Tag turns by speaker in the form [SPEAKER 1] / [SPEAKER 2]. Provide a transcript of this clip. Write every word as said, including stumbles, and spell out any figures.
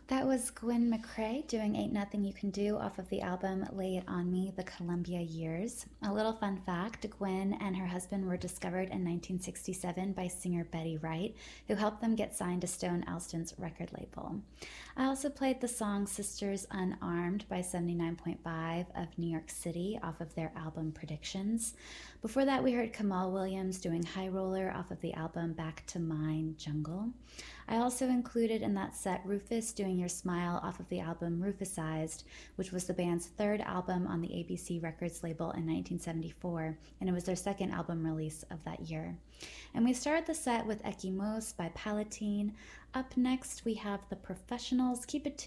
[SPEAKER 1] That was Gwen McCrae doing Ain't Nothing You Can Do off of the album Lay It On Me, The Columbia Years. A little fun fact, Gwen and her husband were discovered in nineteen sixty-seven by singer Betty Wright, who helped them get signed to Stone Alston's record label. I also played the song Sisters Unarmed by seventy-nine point five of New York City off of their album Predictions. Before that, we heard Kamal Williams doing High Roller off of the album Back to Mine Jungle. I also included in that set Rufus doing Your Smile off of the album Rufusized, which was the band's third album on the A B C Records label in nineteen seventy-four, and it was their second album release of that year. And we started the set with Ekimos by Palatine. Up next, we have The Professionals. Keep it tuned.